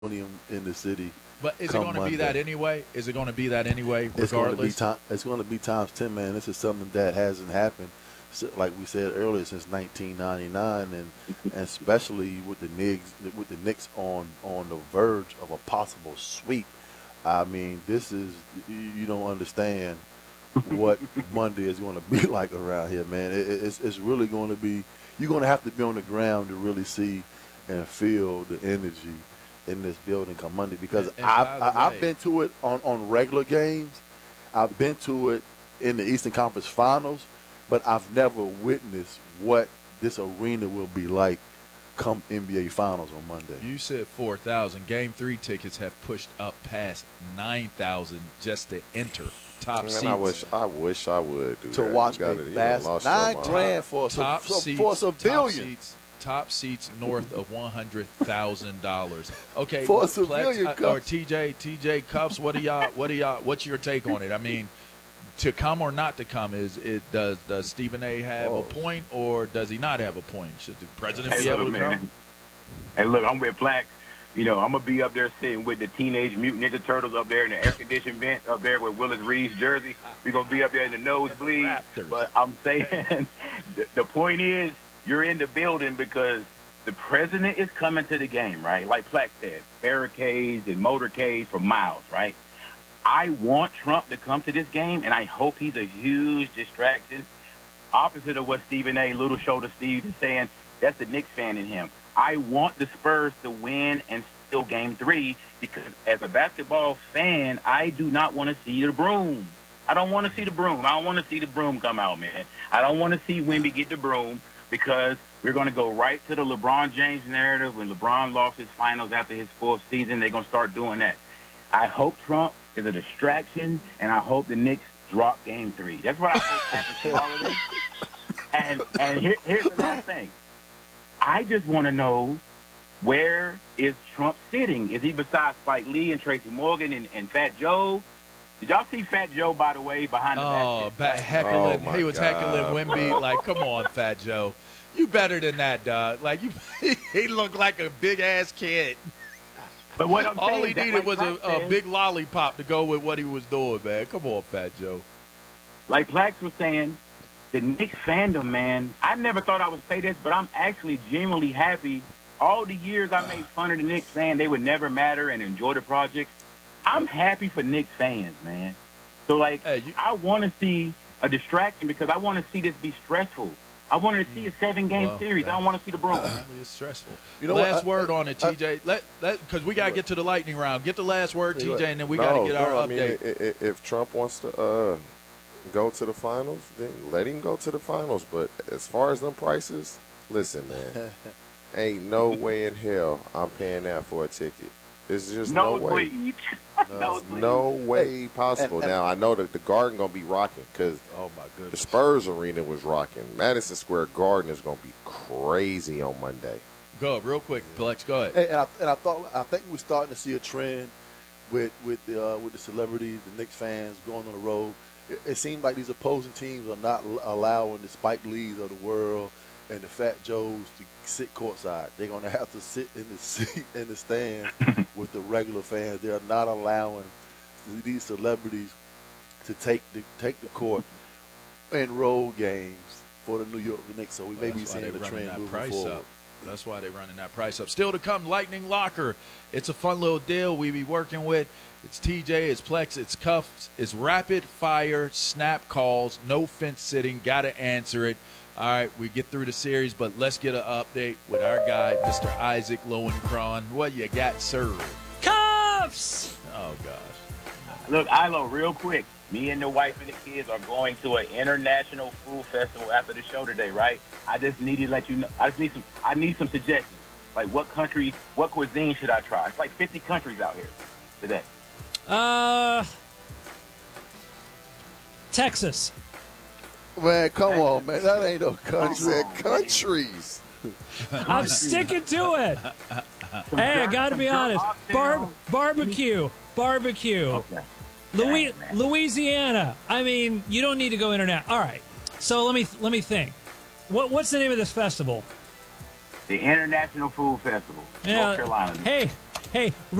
pandemonium in the city. But is it Come going to be that Monday. anyway? Is it going to be that anyway, It's going to be regardless? It's going to be times 10, man. This is something that hasn't happened, like we said earlier, since 1999, and especially with the Knicks on the verge of a possible sweep. I mean, this is you don't understand what Monday is going to be like around here, man. It's really going to be. You're going to have to be on the ground to really see and feel the energy in this building come Monday, because And by the I've way- been to it on regular games. I've been to it in the Eastern Conference Finals, but I've never witnessed what this arena will be like come NBA Finals on Monday. You said 4,000. Game 3 tickets have pushed up past 9,000 just to enter top Man, seats. I wish I would do To that. watch You gotta- a you done bas- lost your $9 mind. grand for top a seats, civilian. top seats north of $100,000. Okay, For a Plex, civilian, or Cuffs. TJ Cuffs. What's your take on it? I mean, to come or not to come, does Stephen A. have a point, or does he not have a point? Should the president be able to come? Hey, look, I'm with Black. You know, I'm gonna be up there sitting with the Teenage Mutant Ninja Turtles up there in the air conditioned vent up there with Willis Reed's jersey. We're gonna be up there in the nosebleed. Raptors. But I'm saying the point is, you're in the building because the president is coming to the game, right? Like Black said, barricades and motorcades for miles, right? I want Trump to come to this game, and I hope he's a huge distraction. Opposite of what Stephen A. Little Shoulder Steve is saying, that's the Knicks fan in him. I want the Spurs to win and steal Game 3 because as a basketball fan, I do not want to see the broom. I don't want to see the broom. I don't want to see the broom come out, man. I don't want to see Wemby get the broom because we're going to go right to the LeBron James narrative. When LeBron lost his finals after his fourth season, they're going to start doing that. I hope Trump is a distraction, and I hope the Knicks drop Game 3. That's what I hope happens to all of this. And here's the last thing. I just want to know, where is Trump sitting? Is he beside Spike Lee and Tracy Morgan and Fat Joe? Did y'all see Fat Joe, by the way, behind the Heckling. Oh, my He was God, heckling Wemby. bro. Like, come on, Fat Joe. You better than that, dog. Like, he looked like a big-ass kid. But what I'm All saying he is that, needed like was a Plax said- big lollipop to go with what he was doing, man. Come on, Fat Joe. Like Plax was saying, the Knicks fandom, man, I never thought I would say this, but I'm actually genuinely happy. All the years I made fun of the Knicks saying they would never matter and enjoy the projects, I'm happy for Knicks fans, man. So, like, Hey, I want to see a distraction because I want to see this be stressful. I want to see a 7-game Well, series. I don't want to see the broom. It's stressful. You know last what? word on it, TJ. Because we got to get to the lightning round. Get the last word, TJ, and then we got to get our I mean, update. if Trump wants to go to the finals, then let him go to the finals. But as far as them prices, listen, man, ain't no way in hell I'm paying that for a ticket. There's just no way. Nosebleed. There's no way possible. Now, I know that the Garden going to be rocking because Oh my the goodness. Spurs arena was rocking. Madison Square Garden is going to be crazy on Monday. Go, real quick, Plex. Go ahead. I think we're starting to see a trend with the celebrities, the Knicks fans going on the road. It seems like these opposing teams are not allowing the Spike Lees of the world and the Fat Joes to sit courtside. They're going to have to sit in the seat in the stand with the regular fans. They are not allowing these celebrities to take the court in road games for the New York Knicks. So we may be That's why seeing they the running trend that moving price forward. up. That's why they're running that price up. Still to come, Lightning Locker. It's a fun little deal we be working with. It's TJ, it's Plex, it's Cuffs, it's rapid fire snap calls, no fence sitting, got to answer it. All right, we get through the series, but let's get an update with our guy, Mr. Isaac Lowenkron. What you got, sir? Cuffs! Oh, gosh. Look, Ilo, real quick. Me and the wife and the kids are going to an international food festival after the show today, right? I just need to let you know. I need some suggestions. Like, what cuisine should I try? It's like 50 countries out here today. Texas. Man, come on, man. That ain't no He country. said countries. I'm sticking to it. Hey, I got to be honest. Barbecue. Okay. Louis, Dang, man. Louisiana. I mean, you don't need to go internet. All right. So let me think. What's the name of this festival? The International Food Festival, North Carolina. Hey, Hey,